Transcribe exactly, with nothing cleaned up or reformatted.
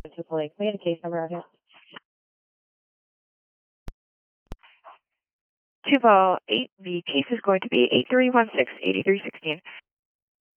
two four eight. We had a case number out here. two ball eight, the case is going to be eight three one six, eight three one six.